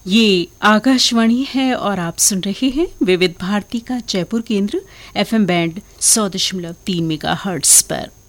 ये आकाशवाणी है और आप सुन रहे हैं विविध भारती का जयपुर केंद्र FM बैंड 100.3 मेगाहर्ट्ज पर।